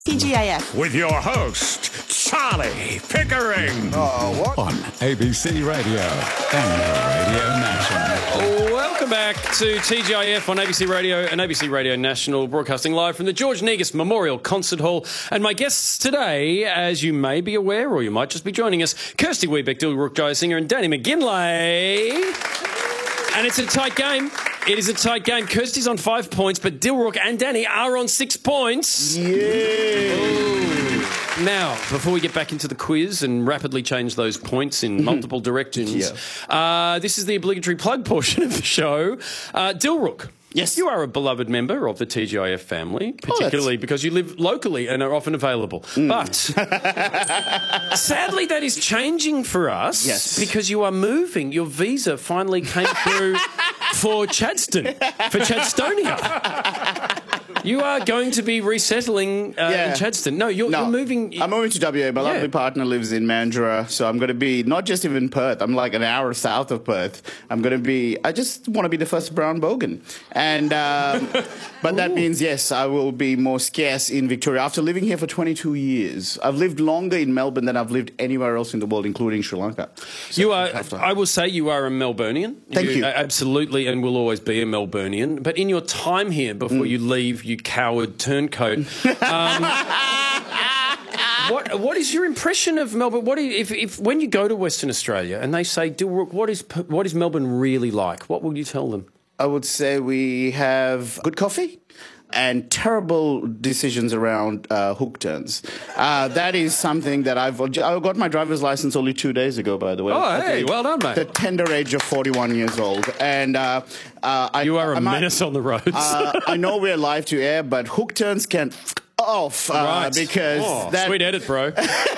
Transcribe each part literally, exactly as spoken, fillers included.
T G I F. With your host, Charlie Pickering. Oh, what? On A B C Radio and Radio National. Welcome back to T G I F on A B C Radio and A B C Radio National, broadcasting live from the George Negus Memorial Concert Hall. And my guests today, as you may be aware, or you might just be joining us, Kirsty Wiebeck, Dilruk Jaya Singer and Danny McGinlay. And it's a tight game. It is a tight game. Kirsty's on five points, but Dilruk and Danny are on six points. Yeah. Now, before we get back into the quiz and rapidly change those points in multiple directions, Yeah. uh, this is the obligatory plug portion of the show. Uh, Dilruk. Yes. You are a beloved member of the T G I F family, particularly oh, because you live locally and are often available. Mm. But sadly, that is changing for us yes. because you are moving. Your visa finally came through for Chadstone, for Chadstonia. You are going to be resettling uh, yeah. in Chadstone. No, you're, no, you're moving. I'm moving to W A. My yeah. lovely partner lives in Mandurah, so I'm going to be not just even Perth. I'm like an hour south of Perth. I'm going to be. I just want to be the first brown bogan, and um, but that means yes, I will be more scarce in Victoria after living here for twenty-two years. I've lived longer in Melbourne than I've lived anywhere else in the world, including Sri Lanka. So you are. I will say you are a Melburnian. Thank you. you. Absolutely, and will always be a Melburnian. But in your time here, before mm. you leave, you coward turncoat. Um, what what is your impression of Melbourne? What is, if if when you go to Western Australia and they say, Dilruk, what is what is Melbourne really like? What will you tell them? I would say we have good coffee and terrible decisions around uh, hook turns. Uh, that is something that I've... I got my driver's license only two days ago, by the way. Oh, hey, well done, mate. The tender age of forty-one years old. And uh, uh, I, you are a I might, menace on the roads. uh, I know we're live to air, but hook turns can... F- off uh, right. because oh, that... Sweet edit, bro.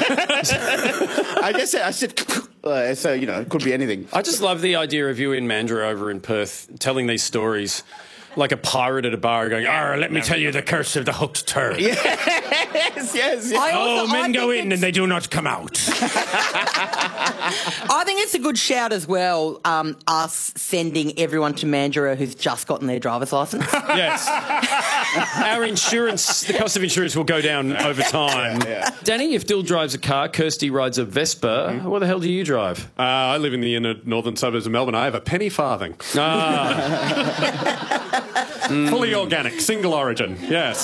I just said... I said... Uh, so, you know, it could be anything. I just love the idea of you in Mandurah over in Perth telling these stories like a pirate at a bar going, "Oh, let me tell you the curse of the hooked turn." Yes, yes, yes. I Oh, also- men I go think in and they do not come out. I think it's a good shout as well, um, us sending everyone to Mandurah who's just gotten their driver's licence. Yes. Our insurance, the cost of insurance will go down over time. Yeah, yeah. Danny, if Dill drives a car, Kirsty rides a Vespa, mm-hmm. what the hell do you drive? Uh, I live in the inner northern suburbs of Melbourne. I have a penny farthing. Ah. Fully organic, single origin, yes.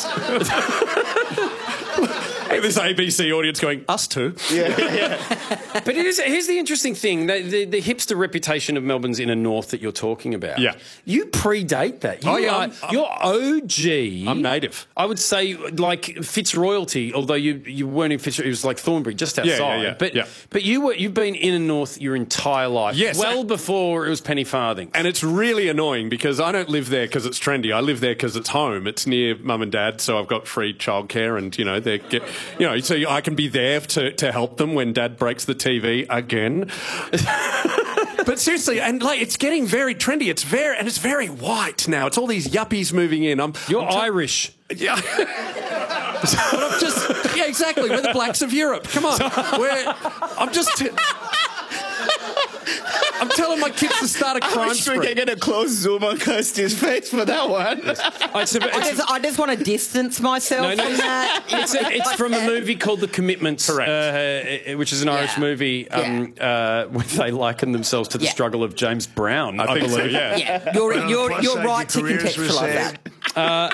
Hey, this A B C audience going, us too. Yeah, yeah. But it is, here's the interesting thing, the, the, the hipster reputation of Melbourne's inner north that you're talking about. Yeah. You predate that. You Oh, yeah, are, I'm- I'm- you're O G. I'm native. I would say like Fitzroyalty, although you you weren't in Fitzroy, it was like Thornbury, just outside. Yeah, yeah, yeah, But, yeah. but you were, you've been inner north your entire life. Yes, Well I- before it was penny farthing. And it's really annoying because I don't live there because it's trendy. I live there because it's home. It's near mum and dad, so I've got free childcare, and you know they get, you know, so I can be there to to help them when dad breaks the T V again. But seriously, and like it's getting very trendy. It's very and it's very white now. It's all these yuppies moving in. I'm You're I'm t- Irish. Yeah. But I'm just yeah, exactly. We're the blacks of Europe. Come on, we're, I'm just. T- I'm telling my kids to start a crime I wish we spree. could get a close zoom on Kirsty's face for that one. Oh, it's a- I it's- just, I just want to distance myself No, no, from that. It's, a, it's from a movie called The Commitments, Correct. uh, which is an Irish Yeah. movie um, uh, where they liken themselves to the Yeah. struggle of James Brown, I, I think so, believe. yeah. Yeah, you're, Well, you're, plus you're side, right to your careers were contextualise that.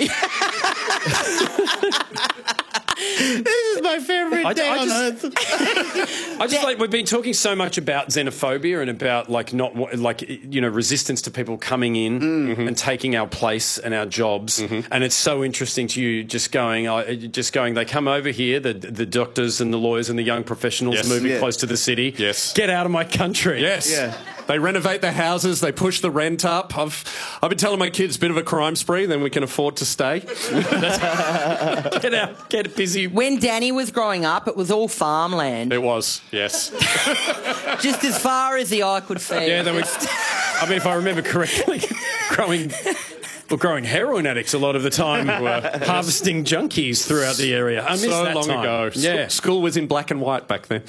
This is my favourite I- day I on just- earth. I just like we've been talking so much about xenophobia and about like not wa- like you know resistance to people coming in Mm-hmm. and taking our place and our jobs, and it's so interesting to you just going, uh, just going. They come over here, the the doctors and the lawyers and the young professionals Yes. moving Yeah. close to the city. Yes. Get out of my country. Yes. Yeah. They renovate their houses. They push the rent up. I've I've been telling my kids, bit of a crime spree, then we can afford to stay. Get out. Get busy. When Danny was growing up, it was all farmland, It was, yes. just as far as the eye could see. Yeah, they were. I mean, if I remember correctly, growing. Well, growing heroin addicts a lot of the time were harvesting junkies throughout the area. I miss So that long time. ago. Sc- Yeah. School was in black and white back then.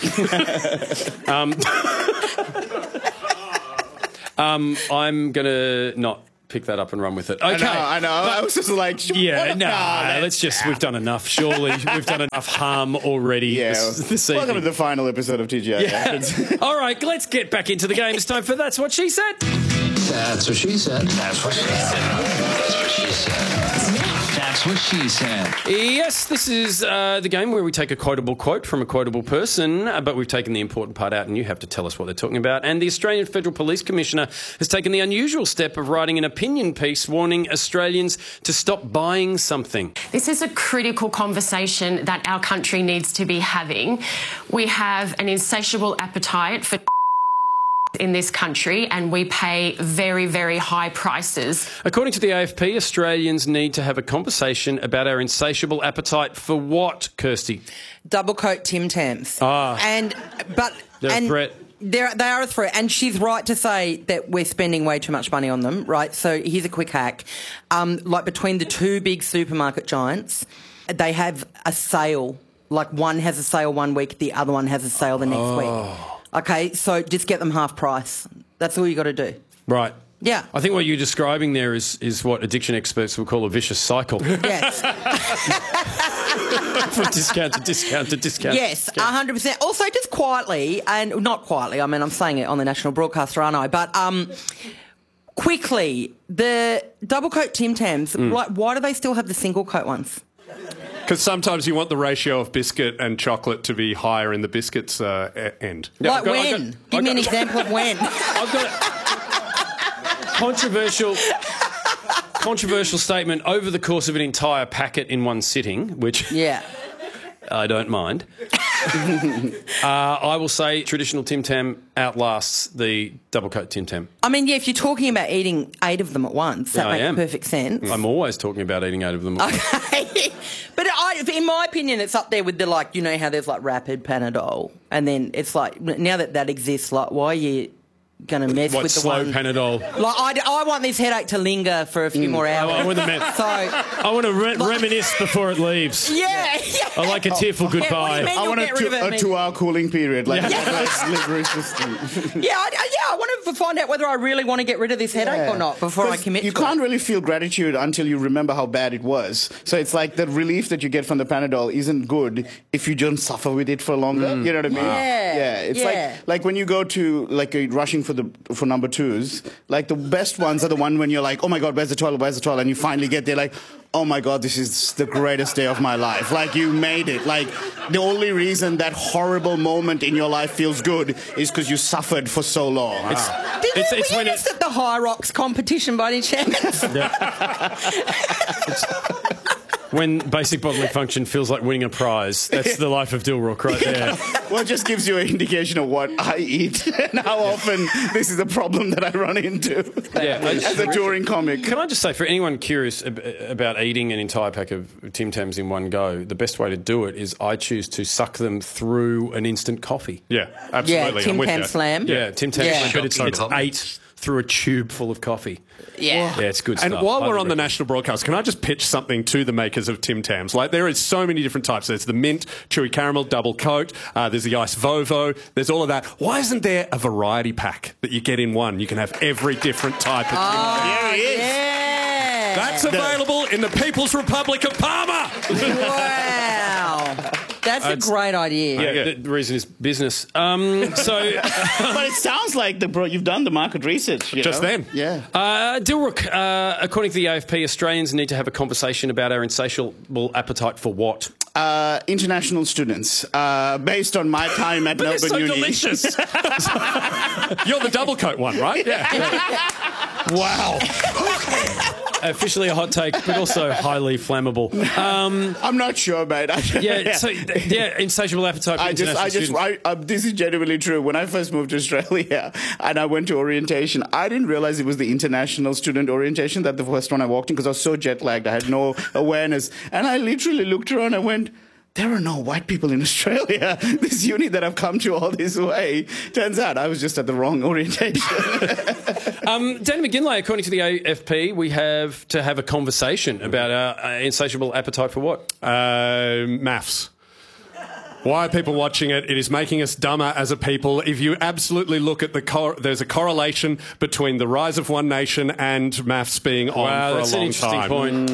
Um, I'm going to not pick that up and run with it. Okay. I know, I know. I was just like, sure, Yeah, what- no, nah, let's just, we've done enough, surely. We've done enough harm already Yeah. this, this Welcome to evening. the final episode of T G I F. All right, let's get back into the game. It's time for That's What She Said. That's what she said. That's what she said. That's what she said. That's what she said. Yes, this is uh, the game where we take a quotable quote from a quotable person, uh, but we've taken the important part out and you have to tell us what they're talking about. And the Australian Federal Police Commissioner has taken the unusual step of writing an opinion piece warning Australians to stop buying something. This is a critical conversation that our country needs to be having. We have an insatiable appetite for in this country and we pay very, very high prices. According to the A F P, Australians need to have a conversation about our insatiable appetite for what, Kirsty? Double coat Tim Tams. Ah. And, but... They're a and threat. They're, they are a threat. And she's right to say that we're spending way too much money on them, right? So here's a quick hack. Um, like between the two big supermarket giants, they have a sale. Like one has a sale one week, the other one has a sale the next Oh. week. Okay, so just get them half price. That's all you got to do. Right. Yeah. I think what you're describing there is, is what addiction experts will call a vicious cycle. Yes. From discount to discount to discount. Yes, one hundred percent. Also, just quietly, and not quietly, I mean, I'm saying it on the national broadcaster, aren't I? But um, quickly, the double coat Tim Tams, Mm. like, why do they still have the single coat ones? Because sometimes you want the ratio of biscuit and chocolate to be higher in the biscuit's uh, e- end. Yeah, like I've got- when? I've got- Give I've me an got- example of when. I've got a controversial, controversial statement over the course of an entire packet in one sitting, which Yeah. I don't mind. uh, I will say traditional Tim Tam outlasts the double coat Tim Tam. I mean, yeah, if you're talking about eating eight of them at once, that Yeah, I makes am. perfect sense. I'm always talking about eating eight of them. Okay. But I, in my opinion, it's up there with the, like, you know how there's, like, rapid Panadol. And then it's like, now that that exists, like, why are you going to mess What, with the slow one... Panadol? Like, I, I want this headache to linger for a few more hours. I want the men- So, I want to re- reminisce before it leaves. yeah, yeah. I like a tearful Yeah, what do goodbye. you mean? I You'll want a, get rid two, of it, a mate. two-hour cooling period, like Yeah. yeah. liver system. Yeah, I, I- yeah, I want to find out whether I really want to get rid of this headache or not before I 'Cause commit You to can't it. really feel gratitude until you remember how bad it was. So it's like the relief that you get from the Panadol isn't good if you don't suffer with it for longer. You know what I mean? Yeah, Yeah. It's yeah. like like when you go to like a rushing for the for number twos. Like the best ones are the one when you're like, oh my god, where's the toilet? Where's the toilet? And you finally get there, like, oh my god, this is the greatest day of my life. Like you made it. Like the only reason that horrible moment in your life feels good is because you suffered for so long. It's, Did It's- you, it's were when you it- just at the High Rocks competition by any chance? When basic bodily function feels like winning a prize. That's the life of Dilrook right there. well, it just gives you an indication of what I eat and how often this is a problem that I run into Yeah, I- as a touring comic. Can I just say, for anyone curious ab- about eating an entire pack of Tim Tams in one go, the best way to do it is I choose to suck them through an instant coffee. Yeah, absolutely. Tim I'm with Tam you. Slam. Yeah, Tim Tams, Yeah. but it's, Shot it's total. eight through a tube full of coffee. Yeah. Yeah, it's good And stuff. while Highly we're on the recommend. national broadcast, can I just pitch something to the makers of Tim Tams? Like, there is so many different types. There's the mint, chewy caramel, double coat. Uh, there's the ice Vovo. There's all of that. Why isn't there a variety pack that you get in one? You can have every different type of Tim Tam. There he is. Yeah. That's available in the People's Republic of Palma. Wow. That's a great idea. Yeah, Okay. the, the reason is business. Um, so, But it sounds like the bro, you've done the market research. You Just know? then. Yeah. uh, Dilrook, uh, according to the A F P, Australians need to have a conversation about our insatiable appetite for what? Uh, international students, uh, based on my time at But Melbourne they're so Uni. delicious. You're the double coat one, right? Yeah. Wow. Officially a hot take, but also highly flammable. Um, I'm not sure, mate. I, yeah, so, yeah, insatiable appetite for I just, international I just, students. I, uh, this is genuinely true. When I first moved to Australia and I went to orientation, I didn't realize it was the international student orientation that the first one I walked in because I was so jet lagged. I had no awareness. And I literally looked around and went, there are no white people in Australia. This uni that I've come to all this way. Turns out I was just at the wrong orientation. Um, Danny McGinley, according to the A F P, we have to have a conversation about our uh, insatiable appetite for what? Uh, maths. Why are people watching it? It is making us dumber as a people. If you absolutely look at the... Cor- there's a correlation between the rise of One Nation and maths being on Wow, for that's a an long interesting time. point.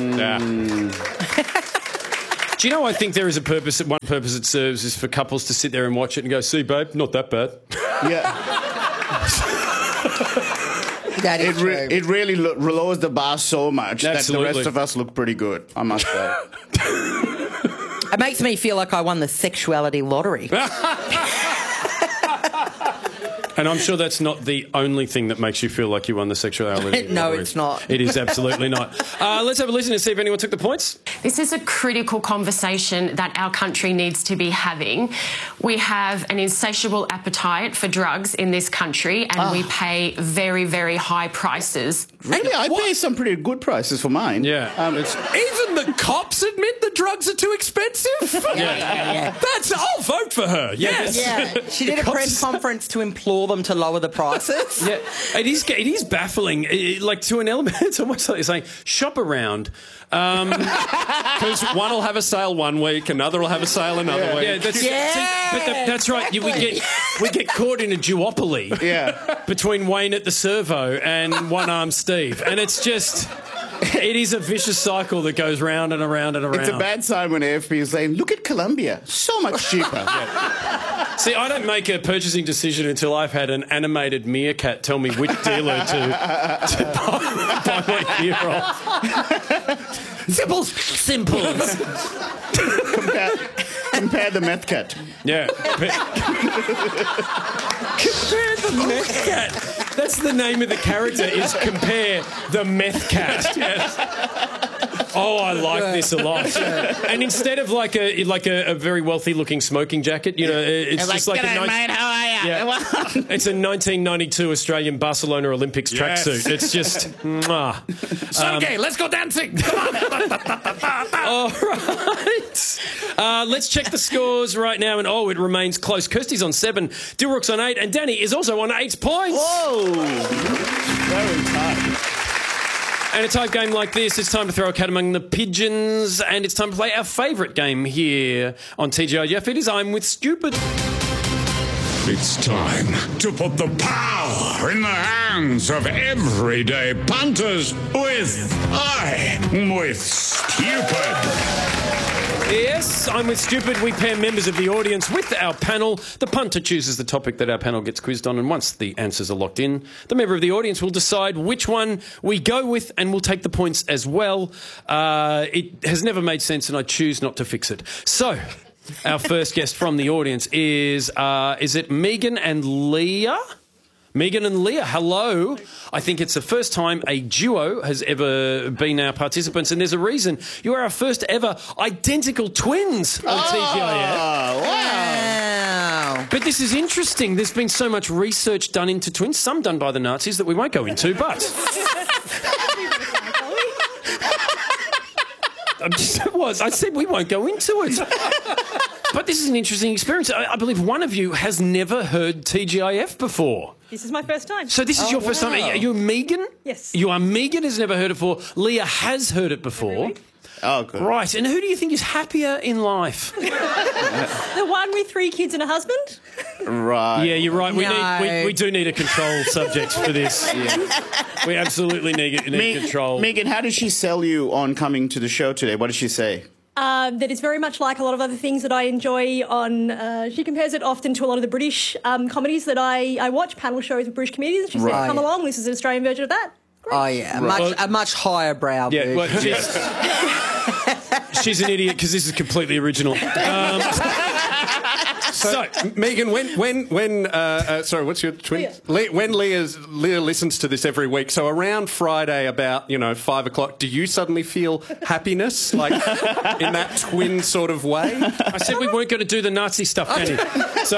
Yeah. Do you know, I think there is a purpose, one purpose it serves is for couples to sit there and watch it and go, see, babe, not that bad. Yeah. That is It, re- true. it really lo- lowers the bar so much that the Absolutely. rest of us look pretty good, I must say. It makes me feel like I won the sexuality lottery. And I'm sure that's not the only thing that makes you feel like you won the sexuality. No, lottery. it's not. It is absolutely not. Uh, let's have a listen and see if anyone took the points. This is a critical conversation that our country needs to be having. We have an insatiable appetite for drugs in this country, and we pay very, very high prices. Really, I pay some pretty good prices for mine. Yeah. Um, it's, Even the cops admit the drugs are too expensive? Yeah, yeah, yeah. That's... I'll vote for her. Yes. Yeah, she did a Cops- press conference to implore them to lower the prices. Yeah, it is. It is baffling. It- like to an element, it's almost like you're saying shop around. Um, Because one will have a sale one week, another will have a sale another week. yeah, that's Yeah, see, but that, that's right. You- We get we get caught in a duopoly yeah. between Wayne at the servo and One Arm Steve, and it's just. It is a vicious cycle that goes round and around and around. It's a bad sign when A F P is saying, look at Colombia, so much cheaper. See, I don't make a purchasing decision until I've had an animated meerkat tell me which dealer to, to buy, buy my gear off. Simples, simples. compare, compare the meth cat. Yeah. Compare the meth cat. That's the name of the character. Is compare the meth cat. Yes. Oh, I like this a lot. And instead of like a like a, a very wealthy looking smoking jacket, you know, it's It's just like, like a "G'day, nice, mate, how are ya?" Yeah. It's a nineteen ninety-two Australian Barcelona Olympics Yes. tracksuit. It's just, mwah. Okay, let's go dancing. Come on. All right. Uh, let's check the scores right now. And oh, it remains close. Kirsty's on seven, Dilrook's on eight, and Danny is also on eight points. Whoa! Very tight. And a tight game like this, it's time to throw a cat among the pigeons, and it's time to play our favourite game here on T G I F. It is I'm with Stupid. It's time to put the power in the hands of everyday punters with I'm with Stupid. Yes, I'm with Stupid. We pair members of the audience with our panel. The punter chooses the topic that our panel gets quizzed on, and once the answers are locked in, the member of the audience will decide which one we go with, and we'll take the points as well. Uh, it has never made sense, and I choose not to fix it. So, our first guest from the audience is, uh, is it Megan and Leah? Megan and Leah, hello. I think it's the first time a duo has ever been our participants, and there's a reason. You are our first ever identical twins on T G I F. Oh, wow. Wow. But this is interesting. There's been so much research done into twins, some done by the Nazis that we won't go into, but... I'm just, it was. I said we won't go into it. But this is an interesting experience. I, I believe one of you has never heard T G I F before. This is my first time. So this is Oh, your first time. wow. Are you Megan? Yes. You are Megan, has never heard it before. Leah has heard it before. Oh, good. Right. And who do you think is happier in life? The one with three kids and a husband? Right. Yeah, you're right. We No. need we, we do need a control subject for this. We absolutely need, need Me- control. Megan, how did she sell you on coming to the show today? What did she say? Um, that is very much like a lot of other things that I enjoy on... Uh, she compares it often to a lot of the British um, comedies that I, I watch, panel shows with British comedians. She Right. said, come along, this is an Australian version of that. Great. Oh, yeah. A much, a much higher brow Yeah, well, version. she's, she's an idiot because this is completely original. Um, so, Megan, when when when uh, uh, sorry, what's your twin? Le- when Leah's, Leah listens to this every week, so around Friday about you know five o'clock, do you suddenly feel happiness like in that twin sort of way? I said we weren't going to do the Nazi stuff, Danny. So,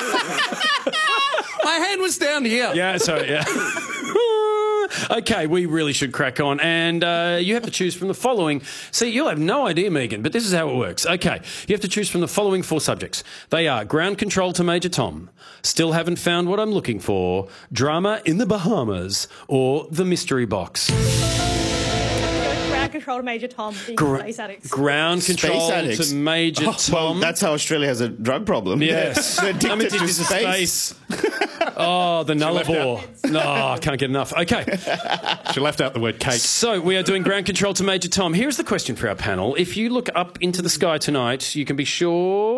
My hand was down here. yeah, sorry, yeah. Okay, we really should crack on. And uh, you have to choose from the following. See, you'll have no idea, Megan, but this is how it works. Okay, you have to choose from the following four subjects. They are Ground Control to Major Tom, Still Haven't Found What I'm Looking For, Drama in the Bahamas, or The Mystery Box. Ground control to Major Tom being Gra- space addicts. Ground control Space addicts. to Major Oh, well, Tom. that's how Australia has a drug problem. Yes. They're addicted I'm addicted to to space. space. Oh, the Nullarbor. No, I can't get enough. Okay. She left out the word cake. So we are doing ground control to Major Tom. Here's the question for our panel. If you look up into the sky tonight, you can be sure